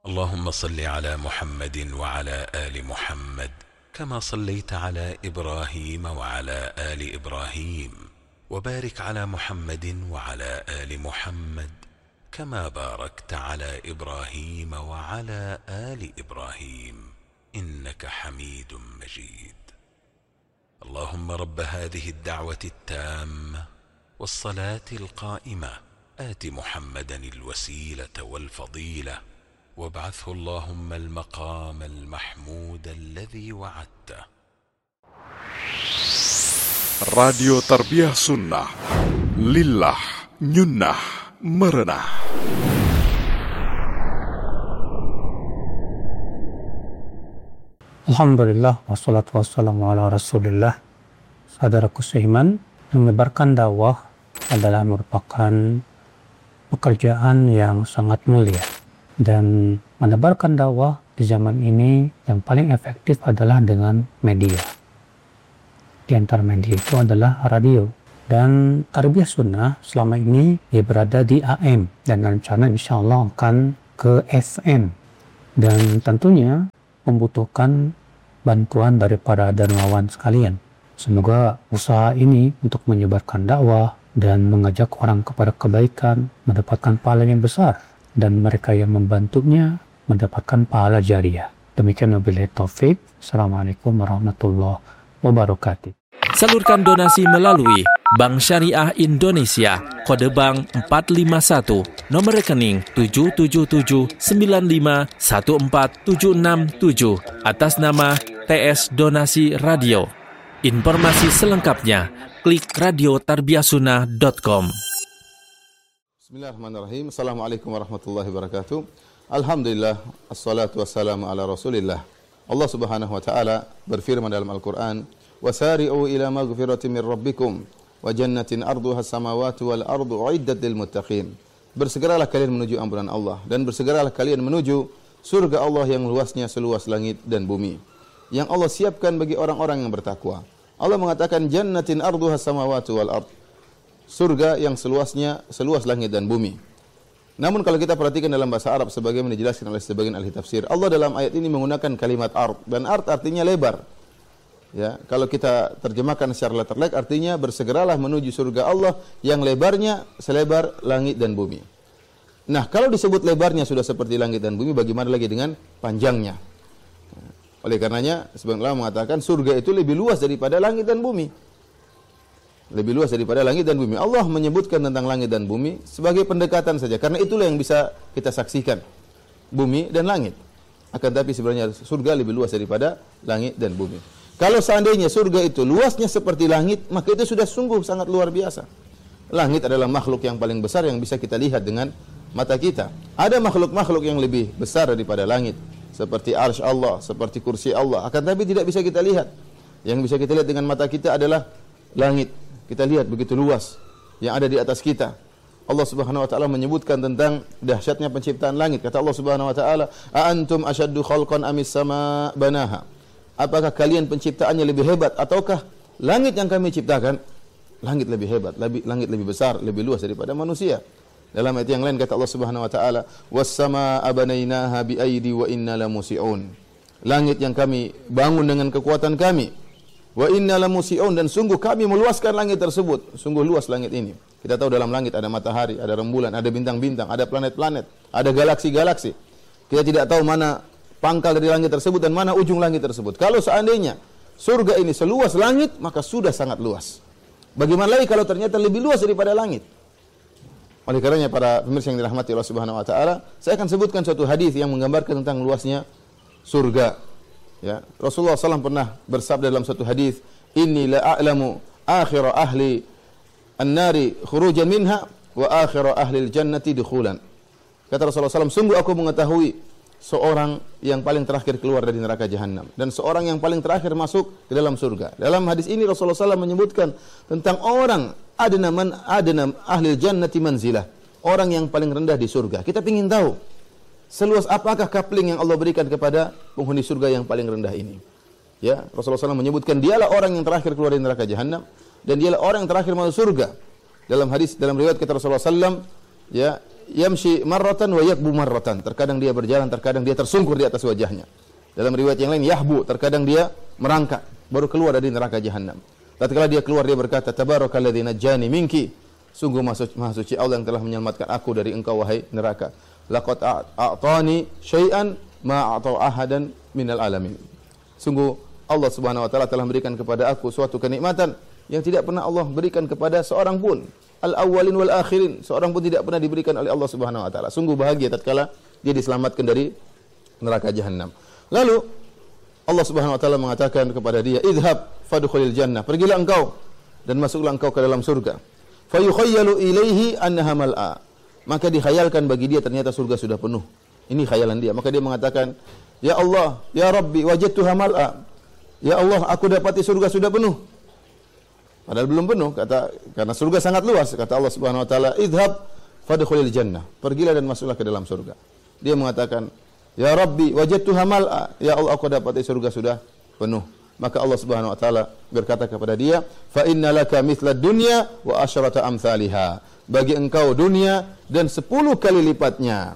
اللهم صل على محمد وعلى آل محمد كما صليت على إبراهيم وعلى آل إبراهيم وبارك على محمد وعلى آل محمد كما باركت على إبراهيم وعلى آل إبراهيم إنك حميد مجيد. اللهم رب هذه الدعوة التامة والصلاة القائمة آت محمدا الوسيلة والفضيلة وابعثه اللهم المقام المحمود الذي وعدته. Radio Tarbiyah Sunnah, Lillah, Nyunnah, Merenah. Alhamdulillah, wassalatu wassalamu ala rasulillah. Saudaraku seiman, menyebarkan dakwah adalah merupakan pekerjaan yang sangat mulia. Dan menebarkan dakwah di zaman ini yang paling efektif adalah dengan media. Di antara media itu adalah radio. Dan Tarbiyah Sunnah selama ini dia berada di AM dan rencana insya Allah akan ke FM. Dan tentunya membutuhkan bantuan dari para dermawan sekalian. Semoga usaha ini untuk menyebarkan dakwah dan mengajak orang kepada kebaikan mendapatkan pahala yang besar. Dan mereka yang membantunya mendapatkan pahala jariah. Demikian wabillahi taufik. Assalamualaikum warahmatullahi wabarakatuh. Salurkan donasi melalui Bank Syariah Indonesia, kode bank 451, nomor rekening 777951476 atas nama TS Donasi Radio. Informasi selengkapnya klik radiotarbiyahsunnah.com. Bismillahirrahmanirrahim. Assalamualaikum warahmatullahi wabarakatuh. Alhamdulillah, assalatu wassalamu ala rasulillah. Allah subhanahu wa ta'ala berfirman dalam Al-Quran, وَسَارِعُوا إِلَى مَغْفِرَةٍ مِّن رَبِّكُمْ وَجَنَّةٍ أَرْضُهَا السَّمَاوَاتُ وَالْأَرْضُ أُعِدَّتْ لِلْمُتَّقِينَ. Bersegeralah kalian menuju ampunan Allah dan bersegeralah kalian menuju surga Allah yang luasnya seluas langit dan bumi, yang Allah siapkan bagi orang-orang yang bertakwa. Allah mengatakan jannatin arduha samawati wal ard. Surga yang seluasnya seluas langit dan bumi. Namun kalau kita perhatikan dalam bahasa Arab sebagaimana dijelaskan oleh sebagian ahli tafsir, Allah dalam ayat ini menggunakan kalimat ard, dan ard artinya lebar. Ya, kalau kita terjemahkan secara letterlek artinya bersegeralah menuju surga Allah yang lebarnya selebar langit dan bumi. Nah, kalau disebut lebarnya sudah seperti langit dan bumi, bagaimana lagi dengan panjangnya? Oleh karenanya sebagian ulama mengatakan surga itu lebih luas daripada langit dan bumi. Lebih luas daripada langit dan bumi. Allah menyebutkan tentang langit dan bumi sebagai pendekatan saja, karena itulah yang bisa kita saksikan, bumi dan langit. Akan tapi sebenarnya surga lebih luas daripada langit dan bumi. Kalau seandainya surga itu luasnya seperti langit, maka itu sudah sungguh sangat luar biasa. Langit adalah makhluk yang paling besar yang bisa kita lihat dengan mata kita. Ada makhluk-makhluk yang lebih besar daripada langit, seperti arsy Allah, seperti kursi Allah. Akan tapi tidak bisa kita lihat. Yang bisa kita lihat dengan mata kita adalah langit. Kita lihat begitu luas yang ada di atas kita. Allah Subhanahu wa taala menyebutkan tentang dahsyatnya penciptaan langit. Kata Allah Subhanahu wa taala, "A antum asyaddu khalqan amis sama banaha?" Apakah kalian penciptaannya lebih hebat ataukah langit yang kami ciptakan? Langit lebih hebat, langit lebih besar, lebih luas daripada manusia. Dalam ayat yang lain kata Allah Subhanahu wa taala, "Was-samaa'a banainaha bi'aidi wa inna lamusi'un." Langit yang kami bangun dengan kekuatan kami. Wa inna lamusi'un, dan sungguh kami meluaskan langit tersebut. Sungguh luas langit ini. Kita tahu dalam langit ada matahari, ada rembulan, ada bintang-bintang, ada planet-planet, ada galaksi-galaksi. Kita tidak tahu mana pangkal dari langit tersebut dan mana ujung langit tersebut. Kalau seandainya surga ini seluas langit, maka sudah sangat luas. Bagaimana lagi kalau ternyata lebih luas daripada langit? Oleh karenanya para pemirsa yang dirahmati Allah Subhanahu wa taala, saya akan sebutkan suatu hadis yang menggambarkan tentang luasnya surga. Ya, Rasulullah SAW pernah bersabda dalam satu hadis, "Inni la a'lamu akhira ahli an-nari khurujan minha wa akhira ahli al-jannati dukhulan." Kata Rasulullah SAW, sungguh aku mengetahui seorang yang paling terakhir keluar dari neraka jahanam dan seorang yang paling terakhir masuk ke dalam surga. Dalam hadis ini Rasulullah SAW menyebutkan tentang orang adna ahli jannati manzilah, orang yang paling rendah di surga. Kita ingin tahu seluas apakah coupling yang Allah berikan kepada penghuni surga yang paling rendah ini. Ya, Rasulullah SAW menyebutkan dialah orang yang terakhir keluar dari neraka jahanam dan dialah orang yang terakhir masuk surga. Dalam hadis, dalam riwayat kata Rasulullah SAW, ya, yamshi marratan wa yakbu marratan. Terkadang dia berjalan, terkadang dia tersungkur di atas wajahnya. Dalam riwayat yang lain yahbu, terkadang dia merangkak baru keluar dari neraka jahanam. Tatkala dia keluar dia berkata, "Tabarakalladzi najjani minki." Sungguh maha suci Allah yang telah menyelamatkan aku dari engkau wahai neraka. Laqad a'tani syai'an ma a'ta ahadan minal alamin. Sungguh Allah Subhanahu wa taala telah memberikan kepada aku suatu kenikmatan yang tidak pernah Allah berikan kepada seorang pun. Al-awwalin wal akhirin, seorang pun tidak pernah diberikan oleh Allah Subhanahu wa taala. Sungguh bahagia tatkala dia diselamatkan dari neraka jahanam. Lalu Allah Subhanahu wa taala mengatakan kepada dia, "Idhhab fadkhulil jannah." Pergilah engkau dan masuklah engkau ke dalam surga. Fayukhayyalu ilaihi annaha mal'a. Maka dikhayalkan bagi dia ternyata surga sudah penuh. Ini khayalan dia. Maka dia mengatakan, "Ya Allah, ya Rabbi, wajadtuha mal'a." Ya Allah, aku dapati surga sudah penuh. Padahal belum penuh, karena surga sangat luas. Kata Allah Subhanahu wa taala, "Idhhab fadkhulil jannah." Pergilah dan masuklah ke dalam surga. Dia mengatakan, "Ya Rabbi, wajadtuha mal'a." Ya Allah, aku dapati surga sudah penuh. Maka Allah Subhanahu wa taala berkata kepada dia, "Fa innalaka mithla dunya wa asyrata amsalha." Bagi engkau dunia dan 10 kali lipatnya.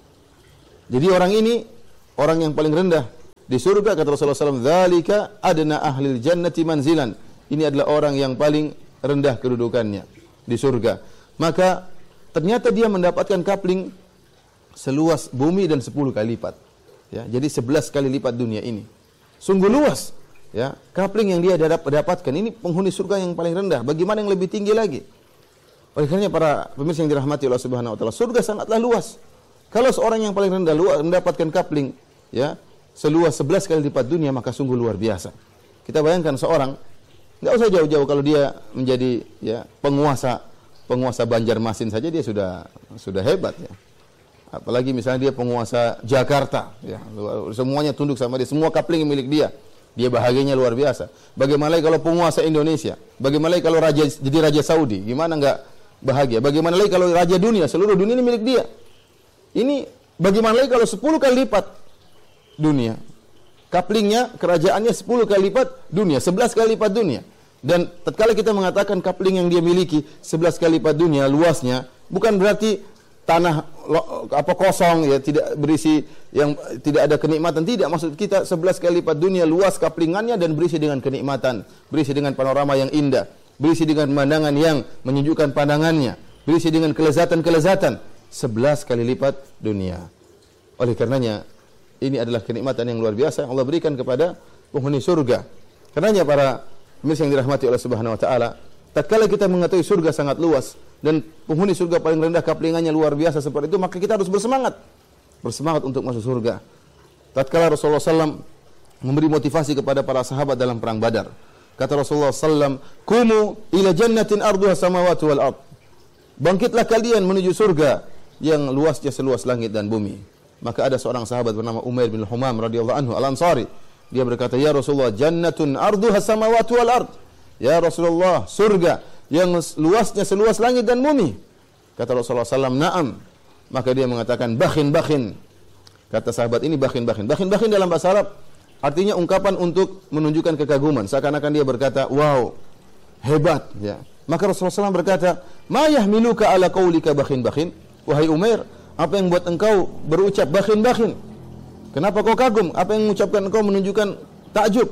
Jadi orang ini orang yang paling rendah di surga, kata Rasulullah SAW, "Dzalika adna ahlil jannati manzilan." Ini adalah orang yang paling rendah kedudukannya di surga. Maka ternyata dia mendapatkan kapling seluas bumi dan 10 kali lipat. Ya, jadi 11 kali lipat dunia ini. Sungguh luas. Ya, kapling yang dia dapatkan ini penghuni surga yang paling rendah. Bagaimana yang lebih tinggi lagi? Oleh karenanya para pemirsa yang dirahmati Allah Subhanahu wa taala, surga sangatlah luas. Kalau seorang yang paling rendah mendapatkan kapling ya seluas 11 kali lipat dunia, maka sungguh luar biasa. Kita bayangkan seorang, enggak usah jauh-jauh, kalau dia menjadi ya penguasa Banjarmasin saja dia sudah hebat ya. Apalagi misalnya dia penguasa Jakarta ya, semuanya tunduk sama dia, semua kapling milik dia. Dia bahagianya luar biasa. Bagaimana lagi kalau penguasa Indonesia? Bagaimana lagi kalau jadi raja Saudi? Gimana enggak bahagia? Bagaimana lagi kalau raja dunia, seluruh dunia ini milik dia? Ini bagaimana lagi kalau 10 kali lipat dunia? Kaplingnya, kerajaannya 10 kali lipat dunia, 11 kali lipat dunia. Dan tatkala kita mengatakan kapling yang dia miliki 11 kali lipat dunia luasnya, bukan berarti tanah kosong ya, tidak berisi, yang tidak ada kenikmatan, tidak. Maksud kita 11 kali lipat dunia luas kaplingannya dan berisi dengan kenikmatan, berisi dengan panorama yang indah, berisi dengan pemandangan yang menyejukkan pandangannya, berisi dengan kelezatan-kelezatan, 11 kali lipat dunia. Oleh karenanya ini adalah kenikmatan yang luar biasa yang Allah berikan kepada penghuni surga. Karenanya para pemirsa yang dirahmati oleh Subhanahu wa taala, tatkala kita mengetahui surga sangat luas dan penghuni surga paling rendah kaplingannya luar biasa seperti itu, maka kita harus bersemangat untuk masuk surga. Tatkala Rasulullah SAW memberi motivasi kepada para sahabat dalam perang Badar, kata Rasulullah SAW, "Kumu ila jannatin arduha samawati wal ard." Bangkitlah kalian menuju surga yang luasnya seluas langit dan bumi. Maka ada seorang sahabat bernama Umair bin Humam radhiyallahu anhu Al-Ansari. Dia berkata, "Ya Rasulullah, jannatun arduha samawati wal ard." Ya Rasulullah, surga yang luasnya seluas langit dan bumi. Kata Rasulullah SAW, "Na'am." Maka dia mengatakan, "Bakhin." Kata sahabat ini bakhin. Bakhin dalam bahasa Arab artinya ungkapan untuk menunjukkan kekaguman. Seakan-akan dia berkata, "Wow, hebat." Ya. Maka Rasulullah SAW berkata, "Ma yahmiluka ala qaulika bakhin." Wahai Umair, apa yang buat engkau berucap bakhin? Kenapa kau kagum? Apa yang mengucapkan engkau menunjukkan takjub?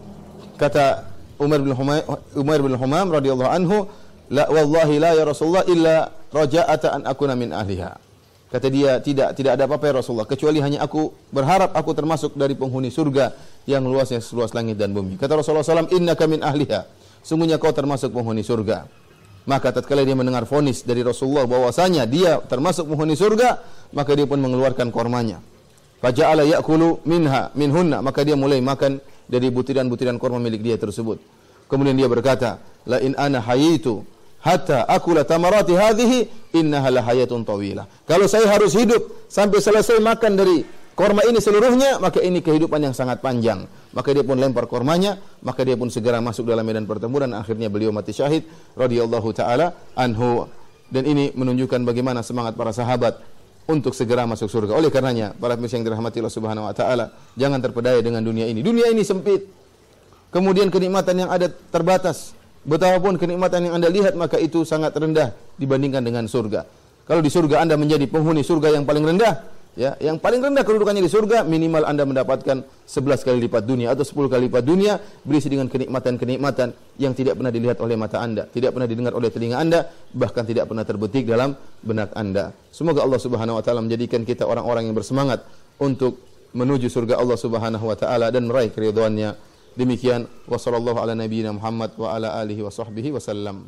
Kata Umar bin Humam radhiyallahu anhu, "La wallahi la ya Rasulullah illa raja'ata an akuna min ahliha." Kata dia, tidak ada apa-apa ya Rasulullah, kecuali hanya aku berharap aku termasuk dari penghuni surga yang luasnya seluas langit dan bumi. Kata Rasulullah SAW, "Innaka min ahliha." Sungguhnya kau termasuk penghuni surga. Maka tatkala dia mendengar vonis dari Rasulullah bahwasanya dia termasuk penghuni surga, maka dia pun mengeluarkan kormanya. Faja'ala ya'kulu minhunna, maka dia mulai makan dari butiran-butiran korma milik dia tersebut. Kemudian dia berkata, "La in ana hayitu hatta akula tamarati hadhihi innaha la hayatun tawilah." Kalau saya harus hidup sampai selesai makan dari korma ini seluruhnya, maka ini kehidupan yang sangat panjang. Maka dia pun lempar kormanya, maka dia pun segera masuk dalam medan pertempuran, akhirnya beliau mati syahid radhiyallahu taala anhu. Dan ini menunjukkan bagaimana semangat para sahabat untuk segera masuk surga. Oleh karenanya, para pemirsa yang dirahmati Allah Subhanahu wa taala, jangan terpedaya dengan dunia ini. Dunia ini sempit. Kemudian kenikmatan yang ada terbatas. Betapapun kenikmatan yang Anda lihat, maka itu sangat rendah dibandingkan dengan surga. Kalau di surga Anda menjadi penghuni surga yang paling rendah, ya, yang paling rendah kedudukannya di surga, minimal Anda mendapatkan 11 kali lipat dunia atau 10 kali lipat dunia, berisi dengan kenikmatan-kenikmatan yang tidak pernah dilihat oleh mata Anda, tidak pernah didengar oleh telinga Anda, bahkan tidak pernah terbetik dalam benak Anda. Semoga Allah Subhanahu wa taala menjadikan kita orang-orang yang bersemangat untuk menuju surga Allah Subhanahu wa taala dan meraih keridhaannya. Demikian, wa sallallahu ala nabiyyina Muhammad wa ala alihi wa sahbihi wasallam.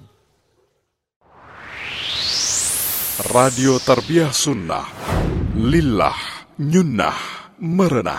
Radio Tarbiyah Sunnah, lillah, nyunnah, merenah.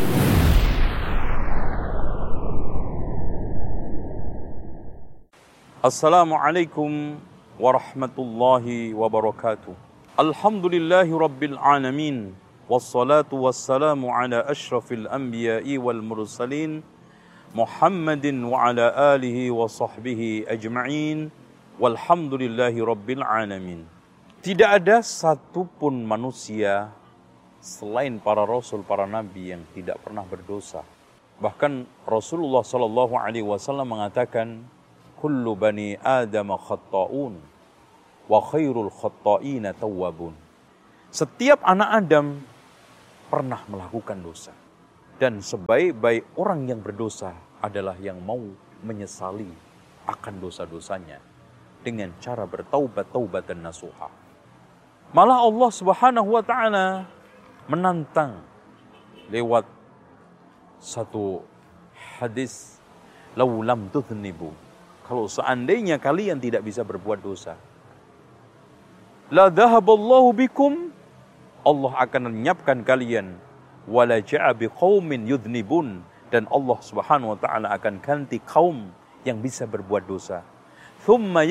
Assalamualaikum warahmatullahi wabarakatuh. Alhamdulillahi rabbil alamin. Wassalatu wassalamu ala ashrafil anbiya'i wal mursalin Muhammadin wa ala alihi wa sahbihi ajma'in. Walhamdulillahi rabbil alamin. Tidak ada satupun manusia selain para rasul, para nabi yang tidak pernah berdosa. Bahkan Rasulullah sallallahu alaihi wasallam mengatakan, kullu bani Adam khatta'un wa khairul khatta'ina tawwabun. Setiap anak Adam pernah melakukan dosa. Dan sebaik-baik orang yang berdosa adalah yang mau menyesali akan dosa-dosanya dengan cara bertaubat, taubatan nasuha. Malah Allah Subhanahu wa taala menantang lewat satu hadis, "Lau lam tudhnibu." Kalau seandainya kalian tidak bisa berbuat dosa, la dhahaballahu bikum, Allah akan lenyapkan kalian, wala ja'a biqaumin yudhnibun, dan Allah Subhanahu wa taala akan ganti kaum yang bisa berbuat dosa. Thumma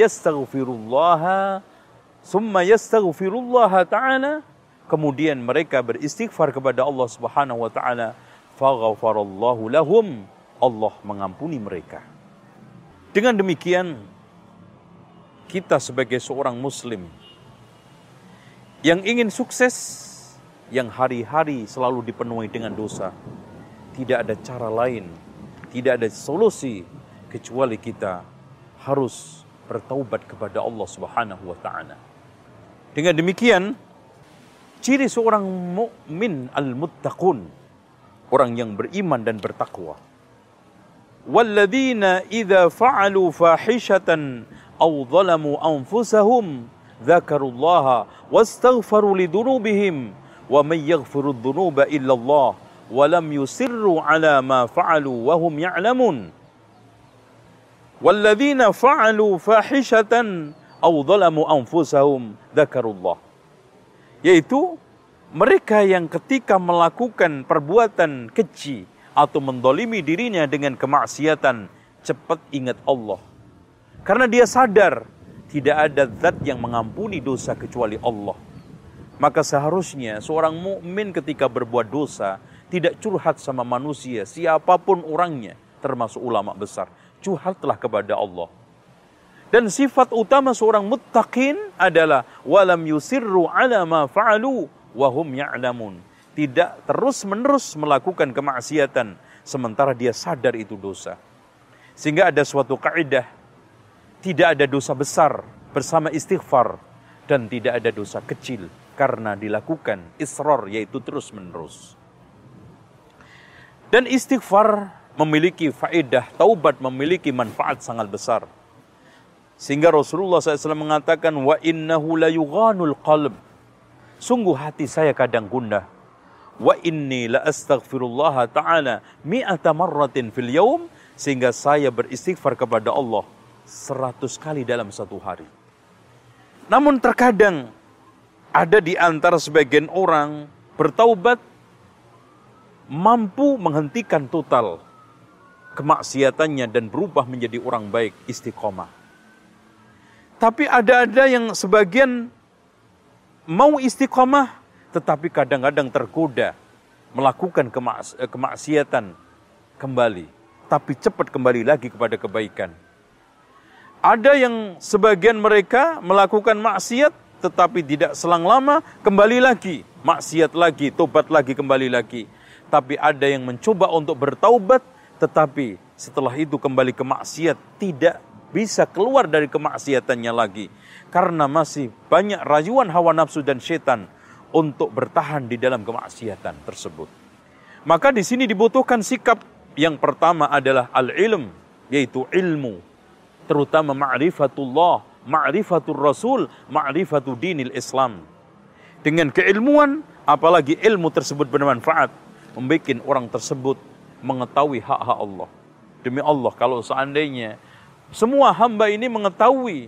yastaghfirullah ta'ala, kemudian mereka beristighfar kepada Allah Subhanahu wa taala, faghfarallahu lahum, Allah mengampuni mereka. Dengan demikian, kita sebagai seorang muslim yang ingin sukses, yang hari-hari selalu dipenuhi dengan dosa, tidak ada cara lain, tidak ada solusi kecuali kita harus bertaubat kepada Allah Subhanahu wa taala. Dengan demikian, ciri seorang mukmin al-muttaqun, orang yang beriman dan bertakwa. Walladzina idza fa'alu fahishatan aw zalamu anfusahum dzakarullaha wastaghfaru lidunubihim wa may yaghfiru dzunuba illa Allah wa lam yusirru ala ma fa'alu wa hum ya'lamun. Walladzina fa'alu fahishatan aw zalamu anfusahum dzakarullah, yaitu mereka yang ketika melakukan perbuatan keji atau mendolimi dirinya dengan kemaksiatan, cepat ingat Allah. Karena dia sadar tidak ada zat yang mengampuni dosa kecuali Allah. Maka seharusnya seorang mukmin ketika berbuat dosa tidak curhat sama manusia, siapapun orangnya, termasuk ulama besar. Curhatlah kepada Allah. Dan sifat utama seorang muttaqin adalah walam yusirru ala ma fa'alu wa hum ya'lamun. Tidak terus-menerus melakukan kemaksiatan sementara dia sadar itu dosa. Sehingga ada suatu kaidah, tidak ada dosa besar bersama istighfar dan tidak ada dosa kecil karena dilakukan israr, yaitu terus-menerus. Dan istighfar memiliki faedah, taubat memiliki manfaat sangat besar. Sehingga Rasulullah SAW mengatakan, wa innahu la yughanul qalb. Sungguh hati saya kadang gundah. Wa inni la astaghfirullah ta'ala mi'ata marratin fil yawm. Sehingga saya beristighfar kepada Allah 100 kali dalam satu hari. Namun terkadang ada di antara sebagian orang bertaubat mampu menghentikan total kemaksiatannya dan berubah menjadi orang baik, istiqomah. Tapi ada yang sebagian mau istiqomah, tetapi kadang-kadang tergoda melakukan kemaksiatan kembali, tapi cepat kembali lagi kepada kebaikan. Ada yang sebagian mereka melakukan maksiat, tetapi tidak selang lama kembali lagi, maksiat lagi, tobat lagi, kembali lagi. Tapi ada yang mencoba untuk bertaubat, tetapi setelah itu kembali ke maksiat, tidak bisa keluar dari kemaksiatannya lagi. Karena masih banyak rayuan hawa nafsu dan setan untuk bertahan di dalam kemaksiatan tersebut. Maka di sini dibutuhkan sikap yang pertama adalah al-ilm, yaitu ilmu. Terutama ma'rifatullah, ma'rifatul rasul, ma'rifatul dinil Islam. Dengan keilmuan, apalagi ilmu tersebut bermanfaat, membuat orang tersebut mengetahui hak-hak Allah. Demi Allah, kalau seandainya semua hamba ini mengetahui